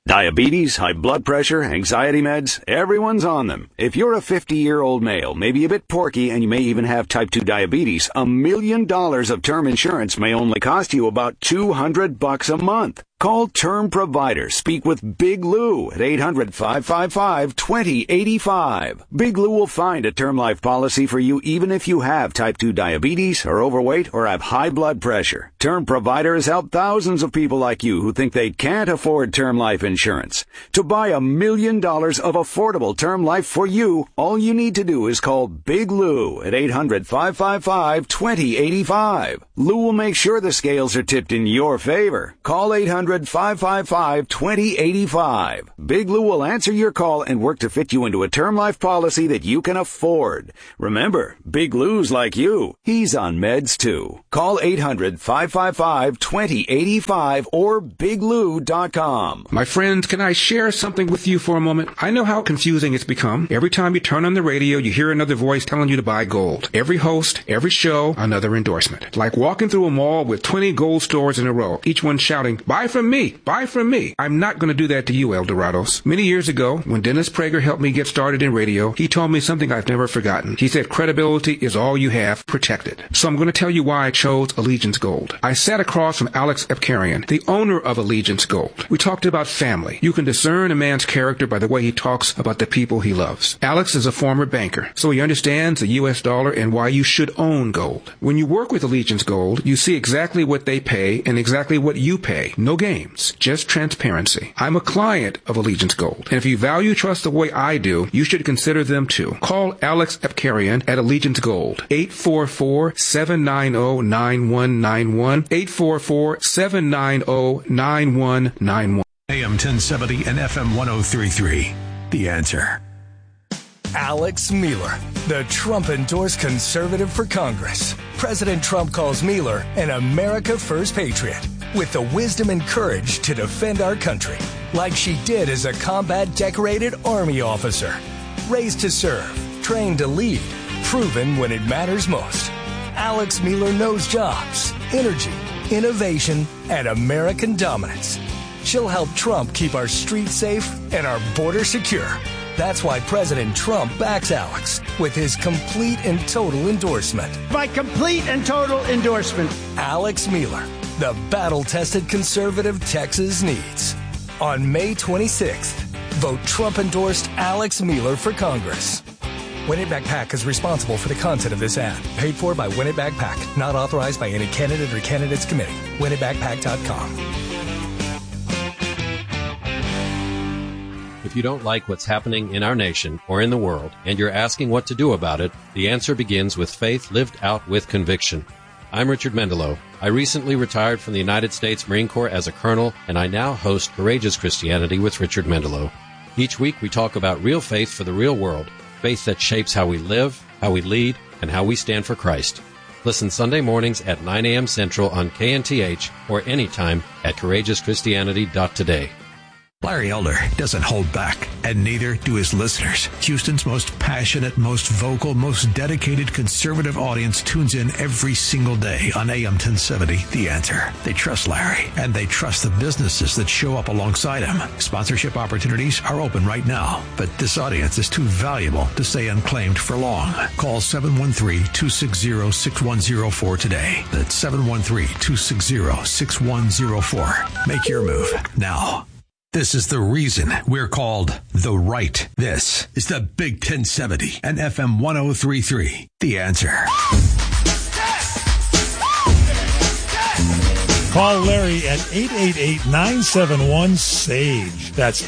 Diabetes, high blood pressure, anxiety meds, everyone's on them. If you're a 50-year-old male, maybe a bit porky, and you may even have type 2 diabetes, $1 million of term insurance may only cost you about $200 a month. Call Term Provider. Speak with Big Lou at 800-555-2085. Big Lou will find a term life policy for you even if you have type 2 diabetes, are overweight, or have high blood pressure. Term Provider has helped thousands of people like you who think they can't afford term life insurance. To buy $1 million of affordable term life for you, all you need to do is call Big Lou at 800-555-2085. Lou will make sure the scales are tipped in your favor. Call 800-555-2085. Big Lou will answer your call and work to fit you into a term life policy that you can afford. Remember, Big Lou's like you. He's on meds too. Call 800-555-2085 or biglou.com. My friends, can I share something with you for a moment? I know how confusing it's become. Every time you turn on the radio, you hear another voice telling you to buy gold. Every host, every show, another endorsement. Like walking through a mall with 20 gold stores in a row, each one shouting, buy from me, buy from me. I'm not going to do that to you, Eldorados. Many years ago, when Dennis Prager helped me get started in radio, he told me something I've never forgotten. He said, credibility is all you have, protect it. So I'm going to tell you why I chose Allegiance Gold. I sat across from Alex Epkarian, the owner of Allegiance Gold. We talked about family. You can discern a man's character by the way he talks about the people he loves. Alex is a former banker, so he understands the U.S. dollar and why you should own gold. When you work with Allegiance Gold, you see exactly what they pay and exactly what you pay. No games, just transparency. I'm a client of Allegiance Gold, and if you value trust the way I do, you should consider them too. Call Alex Epkarian at Allegiance Gold, 844-790-9191, 844-790-9191. AM 1070 and FM 1033. The Answer. Alex Mueller, the Trump-endorsed conservative for Congress. President Trump calls Mueller an America First patriot with the wisdom and courage to defend our country, like she did as a combat-decorated Army officer. Raised to serve, trained to lead, proven when it matters most. Alex Mueller knows jobs, energy, innovation, and American dominance. She'll help Trump keep our streets safe and our border secure. That's why President Trump backs Alex with his complete and total endorsement. My complete and total endorsement. Alex Mueller, the battle-tested conservative Texas needs. On May 26th, vote Trump-endorsed Alex Mueller for Congress. Win It Back PAC is responsible for the content of this ad. Paid for by Win It Back PAC. Not authorized by any candidate or candidates committee. WinItBackPAC.com. If you don't like what's happening in our nation or in the world, and you're asking what to do about it, the answer begins with faith lived out with conviction. I'm Richard Mendelow. I recently retired from the United States Marine Corps as a colonel, and I now host Courageous Christianity with Richard Mendelow. Each week we talk about real faith for the real world, faith that shapes how we live, how we lead, and how we stand for Christ. Listen Sunday mornings at 9 a.m. Central on KNTH or anytime at CourageousChristianity.today. Larry Elder doesn't hold back, and neither do his listeners. Houston's most passionate, most vocal, most dedicated conservative audience tunes in every single day on AM 1070, The Answer. They trust Larry, and they trust the businesses that show up alongside him. Sponsorship opportunities are open right now, but this audience is too valuable to stay unclaimed for long. Call 713-260-6104 today. That's 713-260-6104. Make your move now. This is the reason we're called The Right. This is the Big 1070 and FM 1033. The Answer. Call Larry at 888-971-SAGE. That's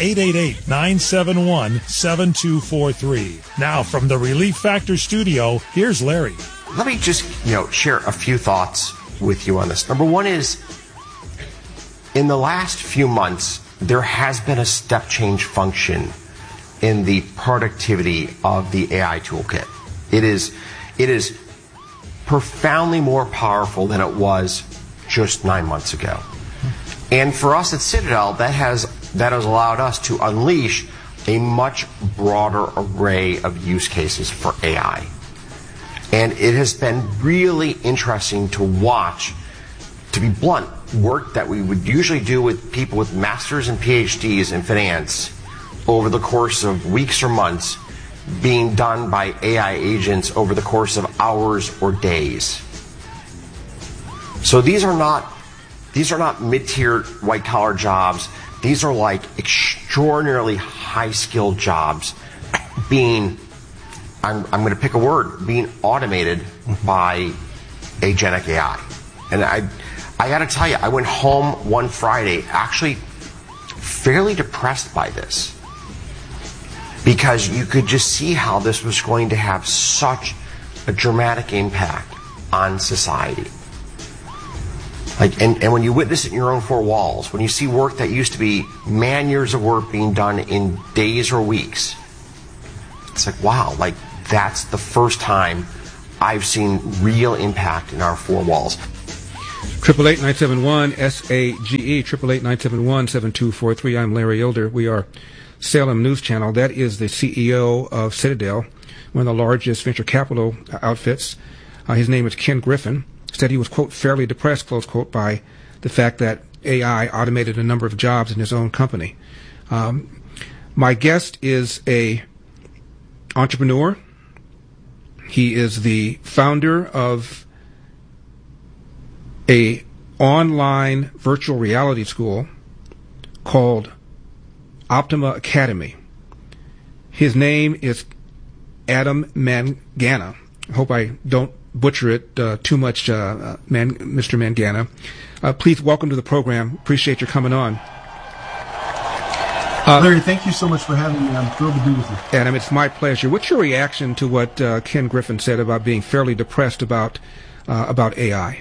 888-971-7243. Now from the Relief Factor studio, here's Larry. Let me just, share a few thoughts with you on this. Number one is, in the last few months, there has been a step change function in the productivity of the AI toolkit. It is profoundly more powerful than it was just 9 months ago. And for us at Citadel, that has allowed us to unleash a much broader array of use cases for AI. And it has been really interesting to watch, to be blunt, work that we would usually do with people with masters and PhDs in finance over the course of weeks or months being done by AI agents over the course of hours or days. So these are not mid-tier white-collar jobs. These are like extraordinarily high-skilled jobs being, I'm going to pick a word, being automated by agentic AI. And I got to tell you, I went home one Friday actually fairly depressed by this, because you could just see how this was going to have such a dramatic impact on society. Like, and when you witness it in your own four walls, when you see work that used to be man-years of work being done in days or weeks, it's like, wow, like that's the first time I've seen real impact in our four walls. 888-971-SAGE, 888-971-7243. I'm Larry Elder. We are Salem News Channel. That is the CEO of Citadel, one of the largest venture capital outfits. His name is Ken Griffin. Said he was, quote, fairly depressed, close quote, by the fact that AI automated a number of jobs in his own company. My guest is a entrepreneur. He is the founder of a online virtual reality school called Optima Academy. His name is Adam Mangana. I hope I don't butcher it too much, Mr. Mangana. Please welcome to the program. Appreciate your coming on. Larry, thank you so much for having me. I'm thrilled to be with you. Adam, it's my pleasure. What's your reaction to what Ken Griffin said about being fairly depressed about AI?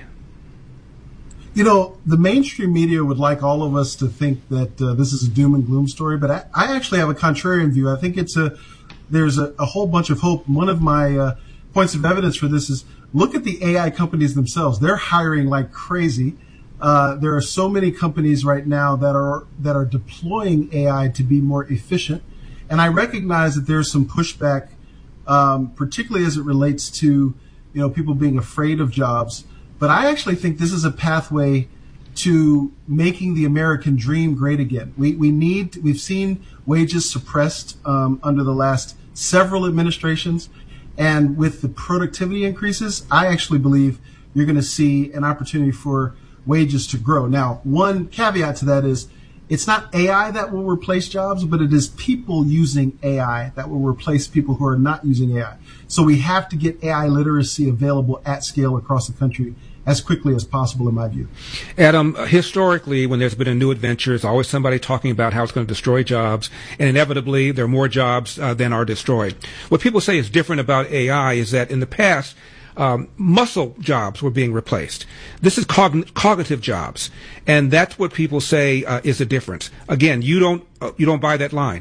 You know, the mainstream media would like all of us to think that this is a doom and gloom story, but I actually have a contrarian view. I think there's a whole bunch of hope. One of my points of evidence for this is look at the AI companies themselves. They're hiring like crazy. There are so many companies right now that are deploying AI to be more efficient, and I recognize that there's some pushback, particularly as it relates to people being afraid of jobs. But I actually think this is a pathway to making the American dream great again. We've seen wages suppressed under the last several administrations, and with the productivity increases, I actually believe you're going to see an opportunity for wages to grow. Now, one caveat to that is it's not AI that will replace jobs, but it is people using AI that will replace people who are not using AI. So we have to get AI literacy available at scale across the country as quickly as possible, in my view. Adam, historically, when there's been a new adventure, there's always somebody talking about how it's going to destroy jobs, and inevitably there are more jobs than are destroyed. What people say is different about AI is that in the past, muscle jobs were being replaced. This is cognitive jobs, and that's what people say is the difference. Again, you don't buy that line.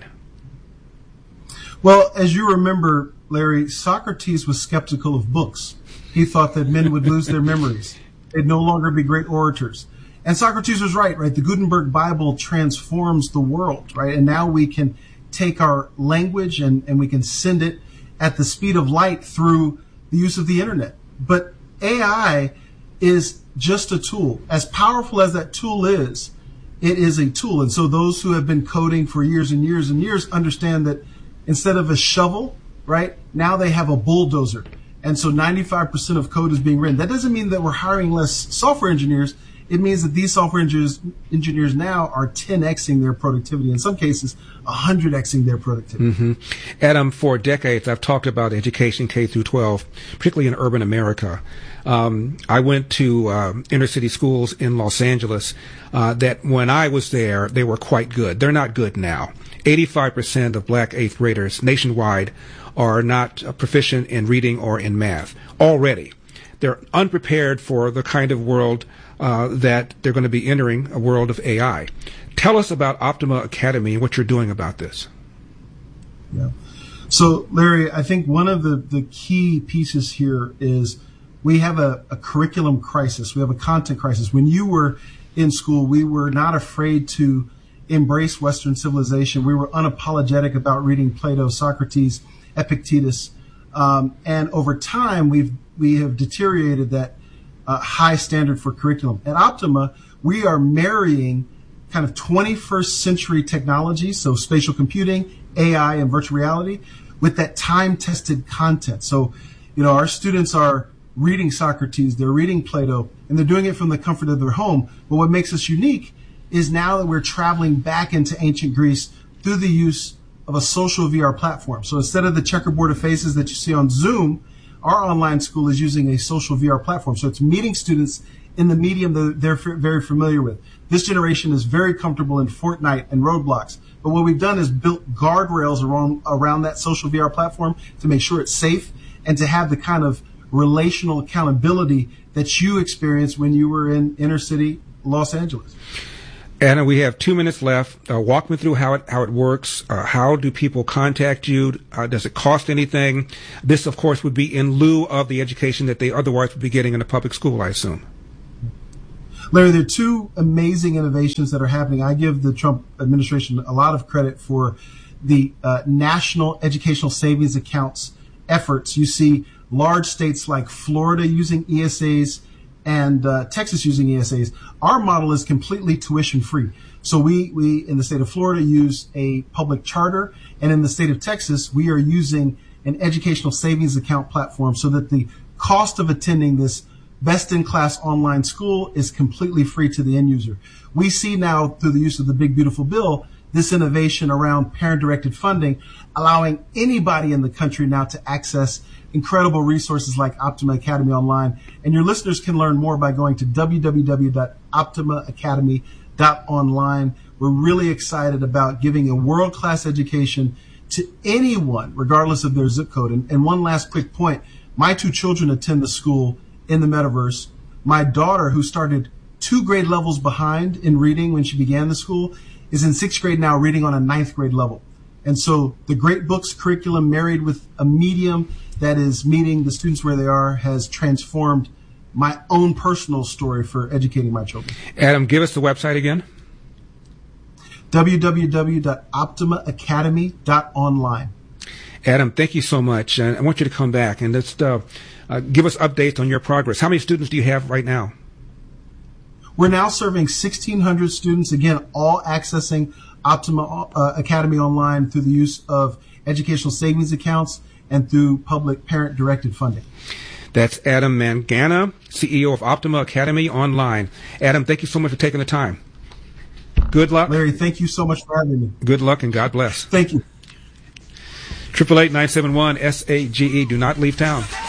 Well, as you remember, Larry, Socrates was skeptical of books. He thought that men would lose their memories. They'd no longer be great orators. And Socrates was right? The Gutenberg Bible transforms the world, right? And now we can take our language and we can send it at the speed of light through the use of the internet. But AI is just a tool. As powerful as that tool is, it is a tool. And so those who have been coding for years and years and years understand that instead of a shovel, right, now they have a bulldozer. And so 95% of code is being written. That doesn't mean that we're hiring less software engineers. It means that these software engineers now are 10xing their productivity. In some cases, 100xing their productivity. Mm-hmm. Adam, for decades, I've talked about education K through 12, particularly in urban America. I went to inner city schools in Los Angeles that when I was there, they were quite good. They're not good now. 85% of black eighth graders nationwide are not proficient in reading or in math already. They're unprepared for the kind of world that they're going to be entering, a world of AI. Tell us about Optima Academy and what you're doing about this. Yeah. So, Larry, I think one of the key pieces here is we have a curriculum crisis. We have a content crisis. When you were in school, we were not afraid to embrace Western civilization. We were unapologetic about reading Plato, Socrates, Epictetus. And over time, we have deteriorated that high standard for curriculum. At Optima, we are marrying kind of 21st century technology, so spatial computing, AI, and virtual reality, with that time-tested content. So, our students are reading Socrates, they're reading Plato, and they're doing it from the comfort of their home. But what makes us unique is now that we're traveling back into ancient Greece through the use of a social VR platform. So instead of the checkerboard of faces that you see on Zoom, our online school is using a social VR platform. So it's meeting students in the medium that they're very familiar with. This generation is very comfortable in Fortnite and Roblox. But what we've done is built guardrails around that social VR platform to make sure it's safe and to have the kind of relational accountability that you experienced when you were in inner city Los Angeles. Anna, we have 2 minutes left. Walk me through how it works. How do people contact you? Does it cost anything? This, of course, would be in lieu of the education that they otherwise would be getting in a public school, I assume. Larry, there are two amazing innovations that are happening. I give the Trump administration a lot of credit for the National Educational Savings Accounts efforts. You see large states like Florida using ESAs and Texas using ESAs. Our model is completely tuition free. So we in the state of Florida use a public charter, and in the state of Texas, we are using an educational savings account platform so that the cost of attending this best-in-class online school is completely free to the end user. We see now, through the use of the Big Beautiful Bill, this innovation around parent-directed funding, allowing anybody in the country now to access incredible resources like Optima Academy Online. And your listeners can learn more by going to www.optimaacademy.online. We're really excited about giving a world-class education to anyone, regardless of their zip code. And one last quick point. My two children attend the school in the metaverse. My daughter, who started 2 grade levels behind in reading when she began the school, is in 6th grade now, reading on a 9th grade level. And so the Great Books curriculum married with a medium that is meeting the students where they are has transformed my own personal story for educating my children. Adam, give us the website again. www.optimaacademy.online. Adam, thank you so much. I want you to come back and just give us updates on your progress. How many students do you have right now? We're now serving 1,600 students, again, all accessing Optima Academy Online through the use of educational savings accounts and through public parent-directed funding. That's Adam Mangana, CEO of Optima Academy Online. Adam, thank you so much for taking the time. Good luck. Larry, thank you so much for having me. Good luck and God bless. Thank you. 888-971-SAGE. Do not leave town.